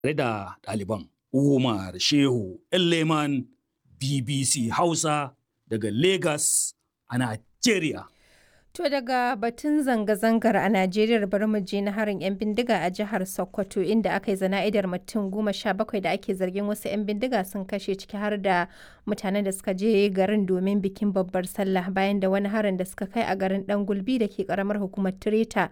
tare da ɗaliban. Umar Shehu Leman, BBC Hausa daga Lagos a Najeriya. To daga batun zanga-zangar a Najeriya bari mu je na harin 'yan bindiga a jihar Sokoto inda aka yi zana'idar mutum 17 da ake zargin wasu 'yan bindiga sun kashe ciki har da mutanen da suka je garin domin bikin babbar sallah bayan da wani harin da suka kai a garin Dan Gulbi da ke karamar hukumar Tireta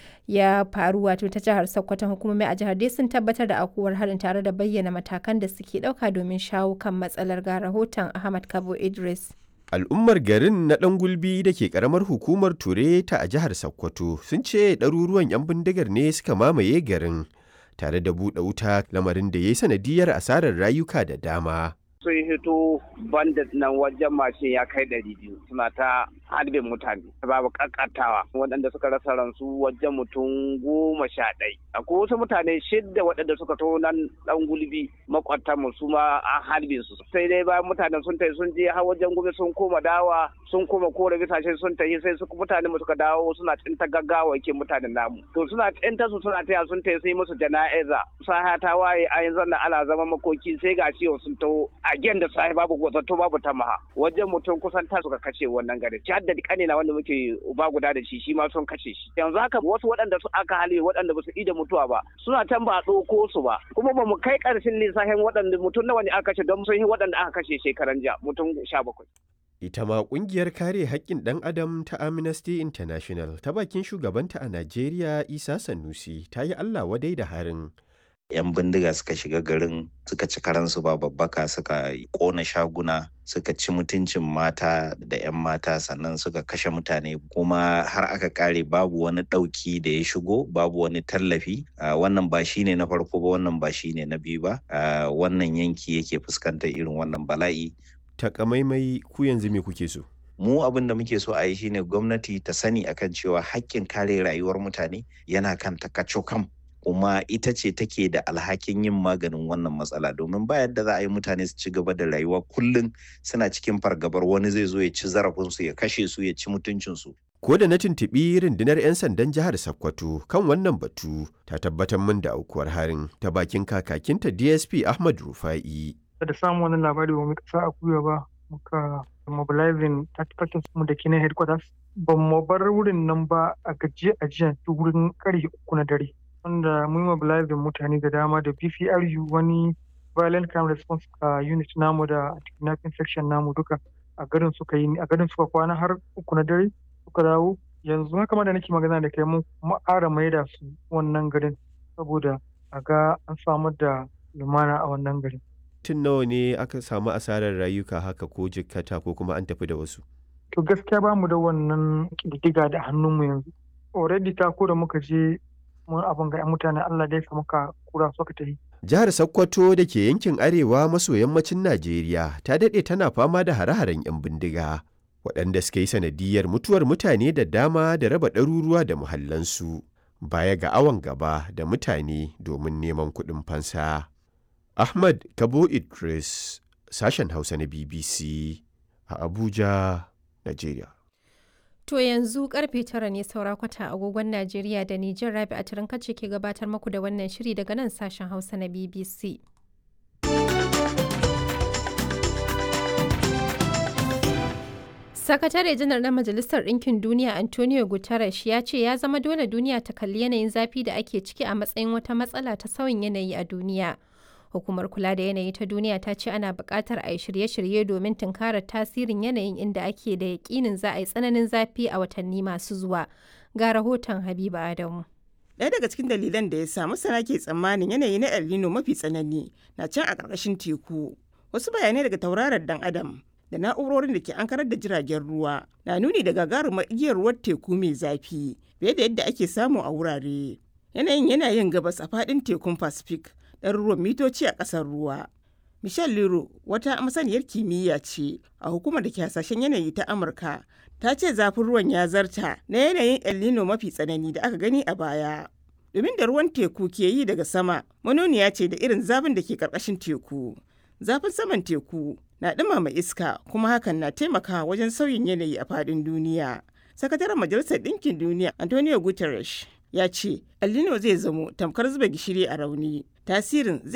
ya faru wato ta jihar Sokoto. Hukumomi a jihar dai sun tabbatar da akuwar harin tare da bayyana matakan da suke ɗauka domin shawo kan matsalar. Ga rahoton Ahmad Kabo Idris. Al'ummar garin na ɗan gulbi da ke ƙaramar hukumar Tureta a jihar Sokoto sun ce ɗaruruwan 'yan bindigar ne suka mamaye garin tare da buɗe wuta, lamarin da ya yi sanadiyar asarar rayuka da dama. Sun hito bandit nan wajen mashin ya kai 200 suna ta harbin mutane babu kakatawa, waɗanda suka rasa ransu wajen mutum 11. Akwai wasu mutane 6 waɗanda suka to nan ɗan gulbi makwatan mu su ma an harbe su, sai dai bayan mutanen sun tafi sun je har wajen gobe sun koma dawa sun koma kore bisashe sun tafi sai su mutane mu suka dawo suna tsinta gaggawa yake mutanen namu to suna tsinta su suna taya sun tafi sai musu jana'iza saha ta waye a yanzu nan ana zama makoki sai ga ciwo sun taho again da sahi babu gwazato babu tamaha wajen mutum kusan ta suka kashe wannan gari ci hadda kane na wanda muke uba guda da shi ma sun kashe shi yanzu haka wasu waɗanda su aka hali waɗanda ba su ida mutuwa ba suna can ba a ɗauko su ba kuma ba mu kai ƙarshen lissafin waɗanda mutum nawa ne aka kashe don sun yi waɗanda aka kashe shekaran jiya mutum 17. Ita ma ƙungiyar kare haƙƙin ɗan adam ta Amnesty International ta bakin shugabanta a Najeriya Isa Sanusi ta yi Allah wadai da harin. 'Yan bindiga suka shiga garin suka ci karansu ba babbaka, suka kona shaguna, suka ci mutuncin mata da 'yan mata, sannan suka kashe mutane kuma har aka kare babu wani ɗauki da ya shigo, babu wani tallafi. Wannan ba shine na farko ba, wannan ba shine na biyu ba. Wannan yanki yake fuskantar irin wannan bala'i. Takamaimai ku yanzu me kuke so? Mu abin da muke so a yi shine gwamnati ta sani akan cewa haƙƙin kare rayuwar mutane yana kan takacokam, kuma ita ce take da alhakin yin maganin wannan matsala, domin ba yadda za a yi mutane su ci gaba da rayuwa kullum suna cikin fargabar wani zai zo ya ci zarafinsu, ya kashe su, ya ci mutuncinsu. Ko da na tuntuɓi rundunar 'yan sandan jihar Sokoto kan wannan batu ta tabbatar min da aukuwar harin ta bakin kakakinta DSP Ahmad Rufa'i. Da samun wani labari ba mu kasa a kuya ba, muka mobilizing 30% mu da ke na headquarters, ba mu bar wurin nan ba a gajiya a jiya wurin karfe 3 na dare. Wanda mun mobilizing mutane da dama da BCRU, wani violent crime response unit namu da kidnapping section namu duka a garin suka kwana har 3 na dare suka dawo. Yanzu haka ma da nake magana da kai mun ƙara maida su wannan garin saboda a ga an samar da lumana a wannan garin. Tun nawa ne aka samu asarar rayuka haka ko jikkata ko kuma an tafi da wasu? To gaskiya ba mu da wannan ƙididdiga da hannunmu yanzu. Already ta ko da muka je mun abin ga 'yan mutane Allah dai ka muka kura suka tafi. Jihar Sokoto da ke yankin arewa maso yammacin Najeriya ta daɗe tana fama da hare-haren 'yan bindiga, waɗanda suka yi sanadiyar mutuwar mutane da dama da raba ɗaruruwa da muhallansu, baya ga awon gaba da mutane domin neman kuɗin fansa. Ahmad Kabo Idris, sashen Hausa na BBC a Abuja, Najeriya. To yanzu karfe 9 ne saura kwata agogon Najeriya da Nijar. Rabi a Turinkace ke gabatar muku da wannan shiri daga nan sashen Hausa na BBC. Sakatare janar na Majalisar Ɗinkin Duniya Antonio Guterres ya ce ya zama dole duniya ta kalli yanayin zafi da ake ciki a matsayin wata matsala ta sauyin yanayi a duniya. Hukumar kula da yanayi ta duniya ta ce ana buƙatar a yi shirye-shirye domin tunkarar tasirin yanayin, inda ake da yaƙinin za a yi tsananin zafi a watanni masu zuwa. Ga rahoton Habiba Adamu. Ɗaya daga cikin dalilan da ya sa masana ke tsammanin yanayi na El Nino mafi tsanani na can a ƙarƙashin teku. Wasu bayanai daga tauraron dan Adam da na'urorin da ke ankarar da jiragen ruwa na nuni da gagarumar igiyar ruwan teku mai zafi fiye da yadda ake samu a wurare. Yanayin yana yin gabas a faɗin tekun Pacific, ɗaruruwan mitoci a ƙasar ruwa. Michelle Liro, wata masaniyar kimiyya ce a hukumar da ke hasashen yanayi ta Amurka, ta ce zafin ruwan ya zarta na yanayin El Nino mafi tsanani da aka gani a baya. Domin da ruwan teku ke yi daga sama, manoniya ce da irin zafin da ke ƙarƙashin teku. Zafin saman teku na ɗumama iska, kuma hakan na taimakawa wajen sauyin yanayi a faɗin duniya. Sakataren Majalisar Ɗinkin Duniya Antonio Guterres ya ce El Nino zai zamo tamkar zuba gishiri a rauni. Tasirin zai